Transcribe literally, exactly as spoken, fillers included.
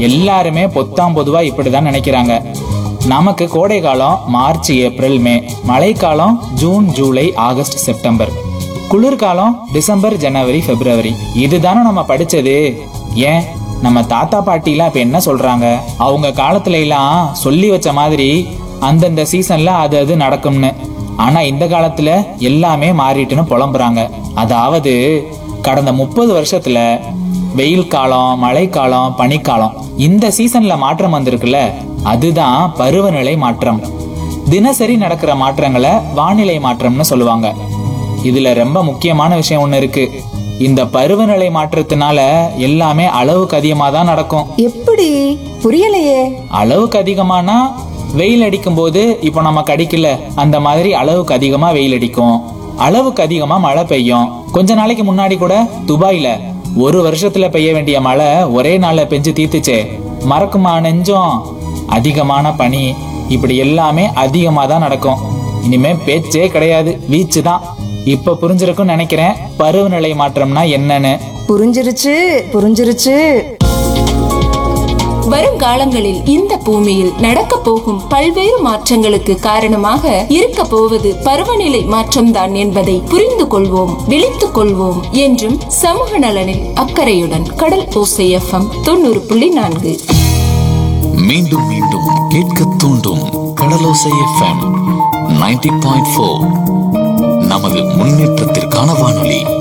எல்லாருமே பொத்தாம் பொதுவா இப்படிதான் நினைக்கிறாங்க. நமக்கு கோடை காலம் மார்ச் ஏப்ரல் மே, மழைக்காலம் ஜூன் ஜூலை ஆகஸ்ட் செப்டம்பர், குளிர்காலம் டிசம்பர் ஜனவரி பிப்ரவரி. இதுதானே நம்ம படிச்சது. ஏன் நம்ம தாத்தா பாட்டிலாம் இப்ப என்ன சொல்றாங்க? அவங்க காலத்துல எல்லாம் சொல்லி வச்ச மாதிரி அந்தந்த சீசன்ல அது அது நடக்கும்னு. ஆனா இந்த காலத்துல எல்லாமே மாறிட்டுன்னு புலம்புறாங்க. அதாவது கடந்த முப்பது வருஷத்துல வெயில் காலம், மழைக்காலம், பனிக்காலம், இந்த சீசன்ல மாற்றம் வந்திருக்குல்ல, அதுதான் பருவநிலை மாற்றம். தினசரி நடக்கிற மாற்றங்களை வானிலை மாற்றம்னு சொல்லுவாங்க. இதுல ரொம்ப முக்கியமான விஷயம் ஒண்ணு இருக்கு. இந்த பருவநிலை மாற்றத்தினால எல்லாமே அளவுக்கு அதிகமா தான் நடக்கும். எப்படி? புரியலையே. அளவுக்கு அதிகமானா வெயில் அடிக்கும் போது இப்ப நமக்கு அடிக்கல, அந்த மாதிரி அளவுக்கு அதிகமா வெயில் அடிக்கும். அளவுக்கு அதிகமா மழை பெய்யும். கொஞ்ச நாளைக்கு முன்னாடி கூட துபாயில ஒரு வருஷத்துல பெய்ய வேண்டிய மழை ஒரே நாள்ல பெஞ்சு தீர்த்துச்சே, மறக்குமா நெஞ்சம்? அதிகமான பனி, இப்படி எல்லாமே அதிகமா தான் நடக்கும். இனிமே பேச்சே கிடையாது, வீச்சு தான். இப்ப புரிஞ்சிருக்கும்னு நினைக்கிறேன் பருவநிலை மாற்றம்னா என்னன்னு. புரிஞ்சிருச்சு புரிஞ்சிருச்சு. வருங்காலங்களில் இந்த பூமியில் நடக்க போகும் பல்வேறு மாற்றங்களுக்கு காரணமாக இருக்க போவது பருவநிலை மாற்றம்தான் என்பதை புரிந்து கொள்வோம், விழித்துக் கொள்வோம் என்றும் சமூக நலனில் அக்கறையுடன் கடல் ஓசை எஃப்எம் தொண்ணூறு புள்ளி நான்கு. மீண்டும் மீண்டும் கேட்க தூண்டும் கடலோசை எஃப்எம் தொண்ணூறு புள்ளி நான்கு. நமது முன்னேற்றத்திற்கான வானொலி.